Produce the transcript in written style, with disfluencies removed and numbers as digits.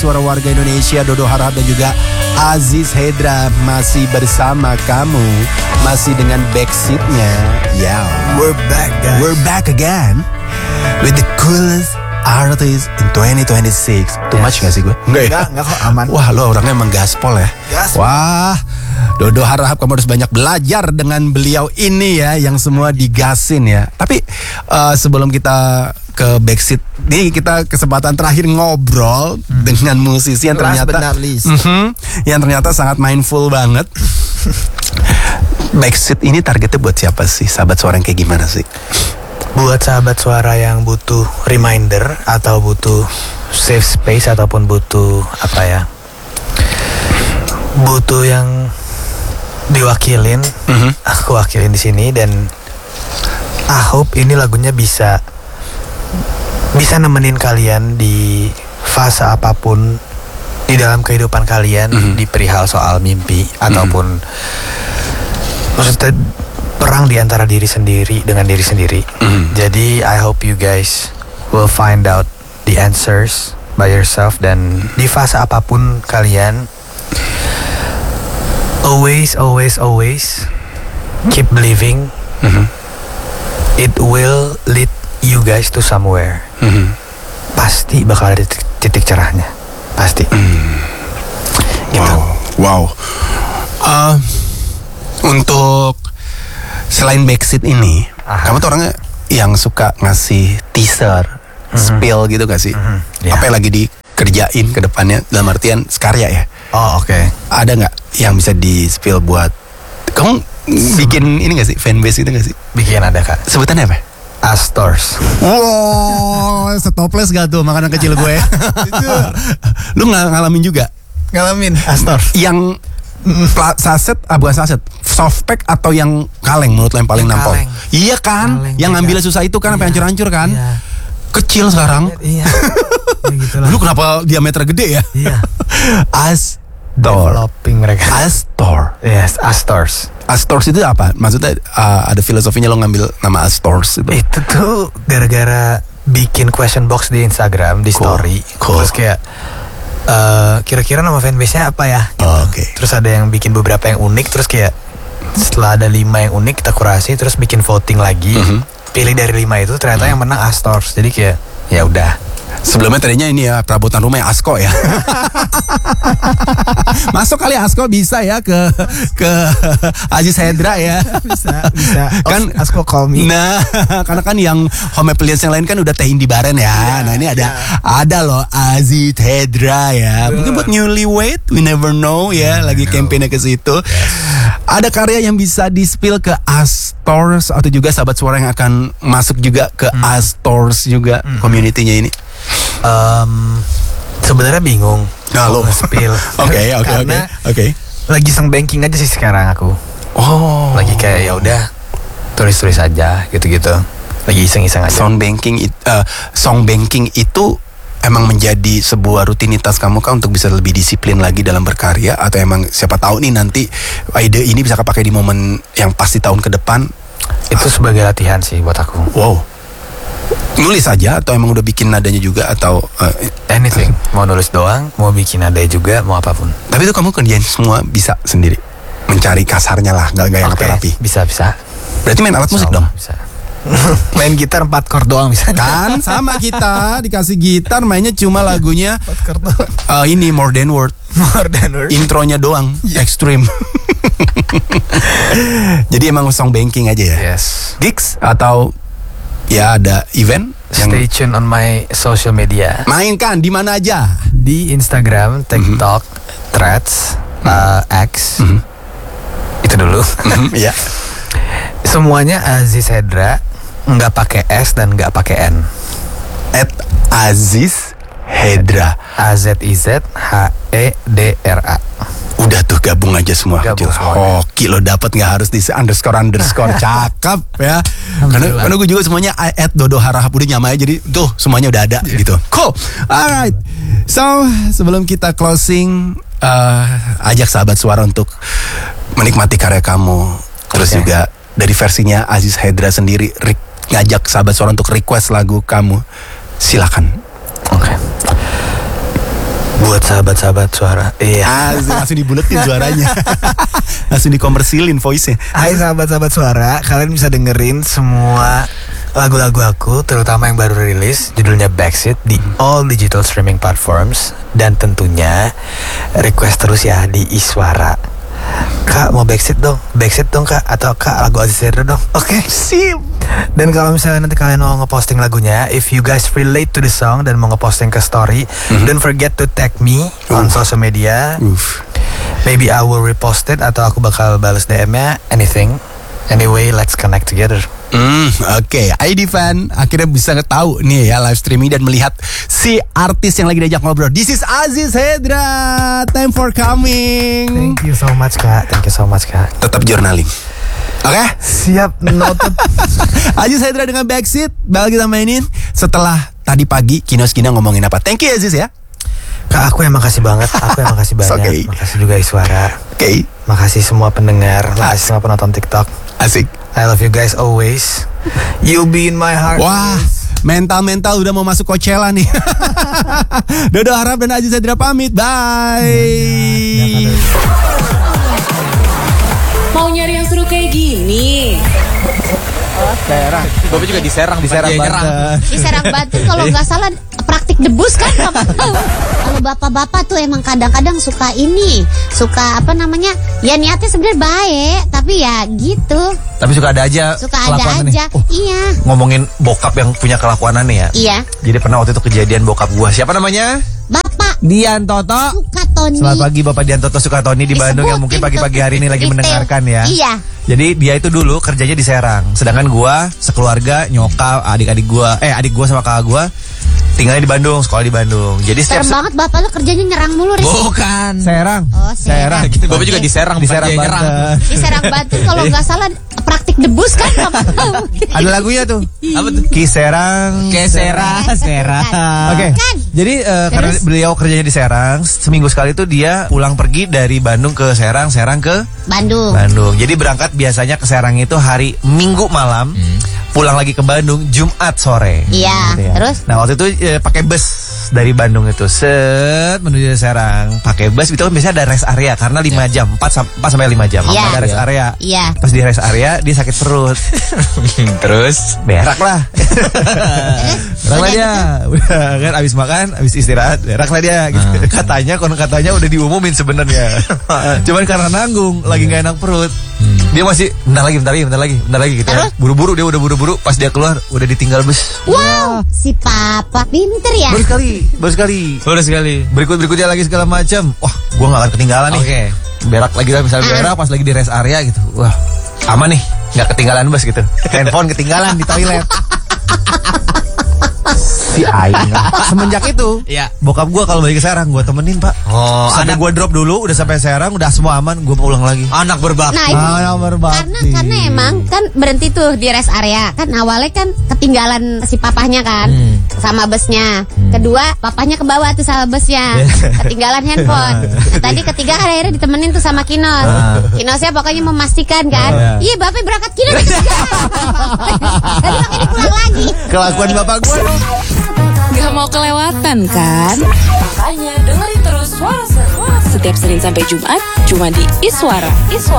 Suara warga Indonesia, Dodo Harahap dan juga Aziz Hendra masih bersama kamu, masih dengan backseatnya. Yeah, We're back, guys. we're back again with the coolest artist in 2026. Too much gak sih gue? Enggak kok, aman. Wah, lo orangnya emang gaspol ya. Gaspol. Wah, Dodo Harahap, kamu harus banyak belajar dengan beliau ini ya, yang semua digasin ya. Tapi sebelum kita ke backseat, nih kita kesempatan terakhir ngobrol dengan musisi yang ternyata yang ternyata sangat mindful banget. Backseat ini targetnya buat siapa sih? Sahabat suara yang kayak gimana sih? Buat sahabat suara yang butuh reminder atau butuh safe space ataupun butuh apa ya? Butuh yang diwakilin, aku wakilin di sini dan I hope ini lagunya bisa nemenin kalian di fase apapun di dalam kehidupan kalian, di perihal soal mimpi ataupun maksudnya perang di antara diri sendiri dengan diri sendiri. Jadi I hope you guys will find out the answers by yourself, dan di fase apapun kalian always keep believing. It will lead you guys to somewhere. Pasti bakal ada titik cerahnya. Pasti. Gitu. Wow. Untuk selain backseat ini, kamu tuh orangnya yang suka ngasih teaser, spill gitu gak sih? Yeah. Apa yang lagi dikerjain ke depannya, dalam artian sekarya ya? Oh, oke. Ada nggak yang bisa di spill buat kamu bikin ini gak sih, fanbase gitu gak sih? Bikin ada, Kak. Sebutannya apa? Astors. Wow, stoples gak tuh makanan kecil gue? Lu ngalamin juga? Ngalamin Astors. Yang saset, bukan saset, softpack atau yang kaleng menurut lo yang paling Yang nampol? kaleng. Iya kan, Kaleng yang juga. ngambilnya susah itu kan, sampai Iya. hancur-hancur kan? Iya. Kecil sekarang. Iya. Ya gitulah. Dulu kenapa diameter gede ya? Iya. Astor. Developing mereka. Astor. Yes, Astors. Astors itu apa? Maksudnya ada filosofinya lo ngambil nama Astors itu? Itu tuh gara-gara bikin question box di Instagram, di Cool. story. Cool. Terus kayak kira-kira nama fanbase-nya apa ya? Gitu. Oh, oke. Terus ada yang bikin beberapa yang unik. Terus kayak setelah ada 5 yang unik, kita kurasi, terus bikin voting lagi. Pilih dari 5 itu, ternyata yang menang Astors. Jadi kayak ya udah. Sebelumnya tadinya ini ya, perabotan rumah yang Asko ya. Masuk kali Asko bisa ya ke Aziz Hendra ya. Bisa. Kan Asko call me. Nah, karena kan yang home appliance yang lain kan udah teh Indi Baren ya. Nah, ini ada loh Aziz Hendra ya. Mungkin buat newlywed, we never know ya, lagi campaign-nya ke situ. Ada karya yang bisa di-spill ke Astors atau juga sahabat suara yang akan masuk juga ke Astors juga community-nya ini. Sebenarnya bingung. Nah, lo. Spill. Oke. Lagi song banking aja sih sekarang aku. Oh. Lagi kayak ya udah tulis aja gitu-gitu. Lagi iseng-iseng aja. Song banking itu emang menjadi sebuah rutinitas kamu kan untuk bisa lebih disiplin lagi dalam berkarya, atau emang siapa tahu nih nanti ide ini bisa kepakai di momen yang pasti tahun ke depan? Itu sebagai latihan sih buat aku. Wow. Nulis aja atau emang udah bikin nadanya juga atau Anything. Mau nulis doang, mau bikin nada juga, mau apapun. tapi itu kamu kerjain semua bisa sendiri, mencari kasarnya lah, nggak yang Oke, terapi. Bisa. Berarti main alat musik dong? Bisa. Main gitar 4 chord doang bisa. Kan sama kita dikasih gitar mainnya cuma lagunya 4 chord doang. ini More Than Word, More than words. intronya doang, extreme. Jadi emang song banking aja ya. Yes. Gigs atau ya ada event yang Stay tune on my social media. mainkan di mana aja. Di Instagram, TikTok, Threads, X. Itu dulu. Ya. Semuanya Aziz Hendra, nggak pakai S dan nggak pakai N. @Aziz Hendra. AZIZHEDRA. Udah tuh gabung aja semua. Gabung semuanya. Hoki lo dapet nggak harus di underscore cakep ya. Karena gue juga semuanya @Dodo Harahap udah nyamai, jadi tuh semuanya udah ada gitu. Cool. Alright. So sebelum kita closing, ajak sahabat suara untuk menikmati karya kamu. Terus juga dari versinya Aziz Hendra sendiri ngajak sahabat suara untuk request lagu kamu. Silakan. Oke. Buat sahabat-sahabat suara. Iya. Langsung dibuletin suaranya. Langsung dikonversilin voice-nya. Hai sahabat-sahabat suara, kalian bisa dengerin semua lagu-lagu aku, terutama yang baru rilis, judulnya Backseat di all digital streaming platforms. Dan tentunya request terus ya di Iswara. Kak mau Backseat dong kak, atau kak lagu Aziz Hendra dong. Oke, sip. Dan kalau misalnya nanti kalian mau ngeposting lagunya, if you guys relate to the song dan mau ngeposting ke story, don't forget to tag me on social media. Maybe I will repost it atau aku bakal balas DM-nya, anything. Anyway, let's connect together. Oke. ID fan akhirnya bisa tahu nih ya live streaming dan melihat si artis yang lagi diajak ngobrol. This is Aziz Hendra. Time for coming. Thank you so much kak. Tetap journaling. Oke? Siap, noted. Aziz Hendra dengan Backseat bakal kita mainin setelah tadi pagi Kinos-Kina ngomongin apa. Thank you Aziz ya. Kak, aku yang makasih banget. Makasih banyak. Okay. Makasih juga Iswara. Oke. Makasih semua pendengar. Makasih semua penonton TikTok. Asik. I love you guys always. You'll be in my heart. Wah, mental udah mau masuk Coachella nih. Dodo Harap dan Aziz Hendra pamit. Bye. Mau nyari yang seru kayak gini? Serang. Bapak juga di Serang Banten. Di Serang Banten kalau nggak salah praktik debus kan. Kalau bapak-bapak tuh emang kadang-kadang suka apa namanya, ya niatnya sebenarnya baik, tapi ya gitu. Tapi suka ada aja. Iya. Ngomongin bokap yang punya kelakuan aneh ya. Iya. Jadi pernah waktu itu kejadian bokap gua. Siapa namanya? Bapak Dian Toto. Sukatoni. Selamat pagi Bapak Dian Toto Sukatoni di Bandung yang mungkin pagi-pagi hari ini lagi mendengarkan ya. Iya. Jadi dia itu dulu kerjanya di Serang. Sedangkan gua sekeluarga, nyokap, adik gua sama kakak gua tinggalnya di Bandung, sekolah di Bandung. Jadi serem banget bapak lo kerjanya nyerang mulu, Riz. Bukan. Serang. Oh, Serang. Gitu. Bapak juga di Serang Banten. Di Serang Banten kalau nggak salah praktik debus kan. Ada lagunya tuh. Apa tuh? Serang. Oke. Jadi karena beliau kerjanya di Serang, seminggu sekali tuh dia pulang pergi dari Bandung ke Serang ke Bandung. Jadi berangkat biasanya ke Serang itu hari Minggu malam, pulang lagi ke Bandung Jumat sore. Iya. Gitu ya. Terus? Nah waktu itu pakai bus dari Bandung itu menuju Serang. Pakai bus itu kan biasanya ada rest area karena 5 jam, 4 sampai 5 jam. Iya. Ada rest area. Iya. Pas di rest area dia sakit perut. Terus berak lah. Berak lah dia. Udah kan abis makan, abis istirahat, berak lah dia gitu. Katanya udah diumumin sebenarnya. Cuman karena nanggung, lagi gak enak perut. Dia masih bentar lagi gitu. Buru-buru dia udah buru-buru, pas dia keluar udah ditinggal bus. Wow, si papa pinter ya. Baru sekali. Berikutnya lagi segala macam. Wah, gua gak akan ketinggalan nih. Oke. Berak lagi lah, misalnya berak pas lagi di rest area gitu. Wah, aman nih, nggak ketinggalan bus gitu. Handphone ketinggalan di toilet. Si Aing. Semenjak itu, bokap gue kalau balik ke Serang gue temenin pak. Sampai gue drop dulu, udah sampai Serang, udah semua aman, gue pulang lagi. Anak berbakti. Karena emang kan berhenti tuh di rest area. Kan awalnya kan ketinggalan si papahnya kan sama busnya. Kedua papahnya ke bawah tuh sama busnya, ketinggalan handphone. Tadi ketiga kan akhirnya ditemenin tuh sama Kinos. Kinosnya pokoknya memastikan kan, iya bapak berangkat Kinos. Jadi makanya pulang lagi. Kelakuan bapak gue. Gak mau kelewatan kan? Makanya dengerin terus Suara Seru setiap Senin sampai Jumat cuma di Iswara.